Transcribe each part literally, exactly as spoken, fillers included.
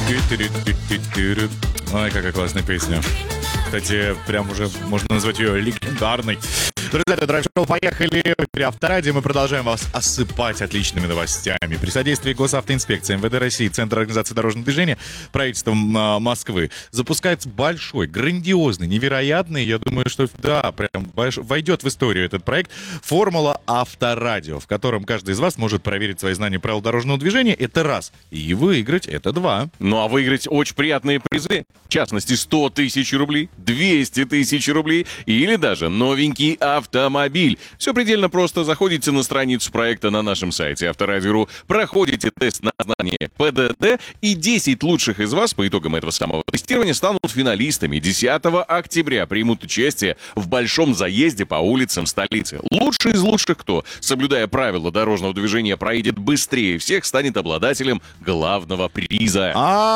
Ой, какая классная песня. Кстати, прям уже можно назвать ее легендарной. Друзья, это драйв-шоу, поехали. В эфире Авторадио. Мы продолжаем вас осыпать отличными новостями. При содействии Госавтоинспекции, эм вэ дэ России, Центра организации дорожного движения, правительством а, Москвы запускается большой, грандиозный, невероятный, я думаю, что да, прям больш... войдет в историю этот проект «Формула Авторадио», в котором каждый из вас может проверить свои знания правил дорожного движения. Это раз. И выиграть — это два. Ну а выиграть очень приятные призы. В частности, сто тысяч рублей, двести тысяч рублей или даже новенький автомобиль. Все предельно просто. Заходите на страницу проекта на нашем сайте Авторадио точка ру, проходите тест на знание пэ дэ дэ, и десять лучших из вас по итогам этого самого тестирования станут финалистами. десятого октября примут участие в большом заезде по улицам столицы. Лучший из лучших, кто, соблюдая правила дорожного движения, проедет быстрее всех, станет обладателем главного приза.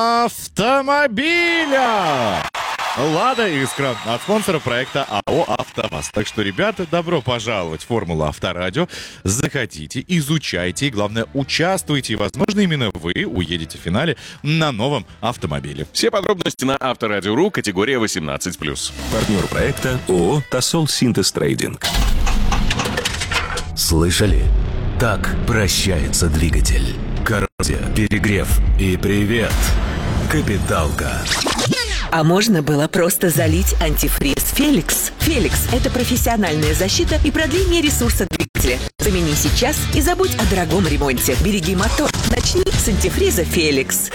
Автомобиля! «Лада Искра» от спонсора проекта АО «АвтоВАЗ». Так что, ребята, добро пожаловать в «Формулу Авторадио». Заходите, изучайте и, главное, участвуйте. И, возможно, именно вы уедете в финале на новом автомобиле. Все подробности на Авторадио точка ру, категория восемнадцать плюс. Партнер проекта ООО «Тосол Синтез Трейдинг». Слышали? Так прощается двигатель. Коррозия, перегрев и привет, капиталка. А можно было просто залить антифриз «Феликс». «Феликс» — это профессиональная защита и продление ресурса двигателя. Замени сейчас и забудь о дорогом ремонте. Береги мотор. Начни с антифриза «Феликс».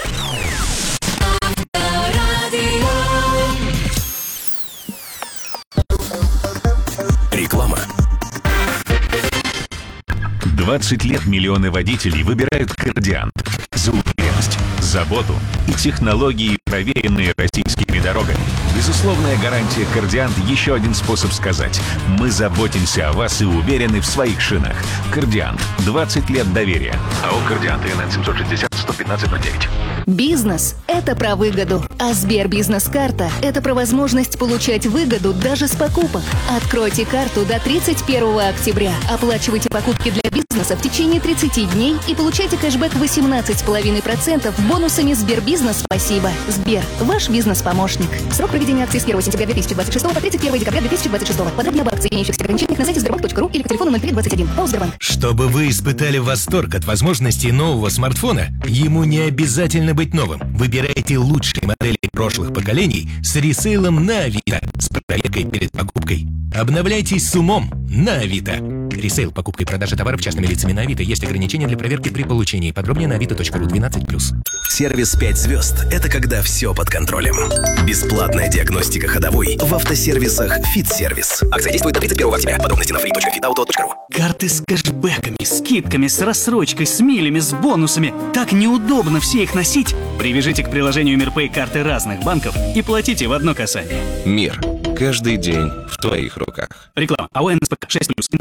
Реклама. двадцать лет миллионы водителей выбирают «Кордиант» за уверенность, заботу и технологии, проверенные российскими дорогами. Безусловная гарантия «Кордиант» — еще один способ сказать: мы заботимся о вас и уверены в своих шинах. «Кордиант» — двадцать лет доверия. АО «Кордиант», ИНН семь шесть ноль сто пятнадцать ноль девять. Бизнес – это про выгоду, а Сбербизнес-карта – это про возможность получать выгоду даже с покупок. Откройте карту до тридцать первого октября, оплачивайте покупки для бизнеса в течение тридцати дней и получайте кэшбэк восемнадцать целых пять десятых процента бонусами Сбербизнес «Спасибо». Сбер – ваш бизнес-помощник. Срок проведения акции с первого сентября две тысячи двадцать шестого по тридцать первого декабря две тысячи двадцать шестого. Подробнее об акции и имеющихся ограничениях на сайте сбербанк точка ру или по телефону ноль три двадцать один. ООО «Сбербанк». Чтобы вы испытали восторг от возможностей нового смартфона, ему не обязательно быть новым. Выбирайте лучшие модели прошлых поколений с ресейлом на Авито с проверкой перед покупкой. Обновляйтесь с умом на Авито. Ресейл, покупка и продажа товаров частными лицами на Авито. Есть ограничения для проверки при получении. Подробнее на авито точка ру двенадцать плюс. Сервис пять звезд – это когда все под контролем. Бесплатная диагностика ходовой в автосервисах «Фит-сервис». Акция действует до тридцать первого октября. Подробности на фри точка фит ауто точка ру. Карты с кэшбэками, скидками, с рассрочкой, с милями, с бонусами. Так неудобно все их носить. Привяжите к приложению Мирпэй карты разных банков и платите в одно касание. Мир. Каждый день в твоих руках. Реклама. АО «эн эс пэ ка» шесть плюс.